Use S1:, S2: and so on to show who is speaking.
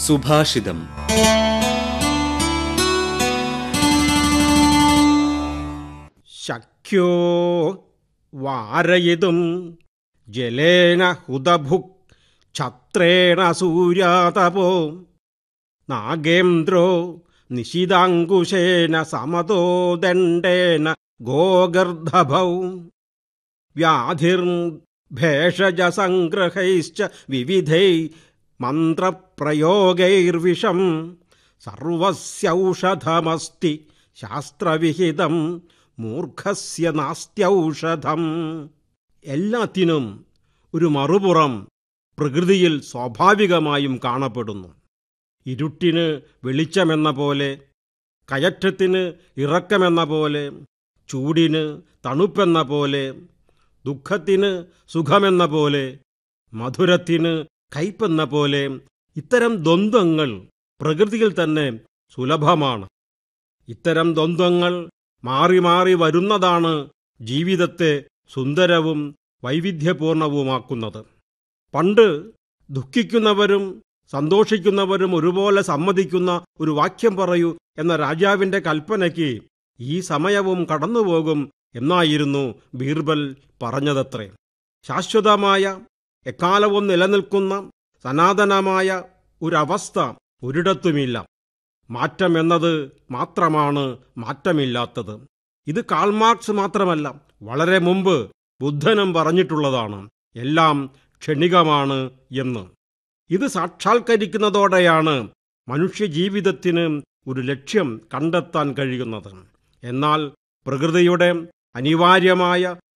S1: സുഭാഷിതം.
S2: ശക്യോ വാരയിതും ജലേന ഹുതഭുക് ഛത്രേണ സൂര്യാതപോ നാഗേന്ദ്രോ നിശിതാങ്കുശേന സമതോ ദണ്ഡേന ഗോഗർദ്ധഭൗ വ്യാധിർഭേഷജസംഗ്രഹൈശ്ച വിവിധൈ മന്ത്രപ്രയോഗൈർവിഷം സർവസ്യൗഷധമസ്തി ശാസ്ത്രവിഹിതം മൂർഖസ്യ നാസ്ത്യൗഷധം. എല്ലാത്തിനും ഒരു മറുപുറം പ്രകൃതിയിൽ സ്വാഭാവികമായും കാണപ്പെടുന്നു. ഇരുട്ടിന് വെളിച്ചമെന്ന പോലെ, കയറ്റത്തിന് ഇറക്കമെന്ന പോലെ, ചൂടിന് തണുപ്പെന്ന പോലെ, ദുഃഖത്തിന് സുഖമെന്ന പോലെ, മധുരത്തിന് കയ്പെന്ന പോലെ ഇത്തരം ദ്വന്ദ്വങ്ങൾ പ്രകൃതിയിൽ തന്നെ സുലഭമാണ്. ഇത്തരം ദ്വന്ദ്വങ്ങൾ മാറി മാറി വരുന്നതാണ് ജീവിതത്തെ സുന്ദരവും വൈവിധ്യപൂർണവുമാക്കുന്നത്. പണ്ട് ദുഃഖിക്കുന്നവരും സന്തോഷിക്കുന്നവരും ഒരുപോലെ സമ്മതിക്കുന്ന ഒരു വാക്യം പറയൂ എന്ന രാജാവിൻ്റെ കൽപ്പനയ്ക്ക് ഈ സമയവും കടന്നുപോകും എന്നായിരുന്നു ബീർബൽ പറഞ്ഞതത്രേ. ശാശ്വതമായ, എക്കാലവും നിലനിൽക്കുന്ന സനാതനമായ ഒരവസ്ഥ ഒരിടത്തുമില്ല. മാറ്റം എന്നത് മാത്രമാണ് മാറ്റമില്ലാത്തത്. ഇത് കാൾ മാർക്സ് മാത്രമല്ല, വളരെ മുമ്പ് ബുദ്ധനും പറഞ്ഞിട്ടുള്ളതാണ്. എല്ലാം ക്ഷണികമാണ് എന്ന്. ഇത് സാക്ഷാത്കരിക്കുന്നതോടെയാണ് മനുഷ്യജീവിതത്തിന് ഒരു ലക്ഷ്യം കണ്ടെത്താൻ കഴിയുന്നത്. എന്നാൽ പ്രകൃതിയുടെ അനിവാര്യമായ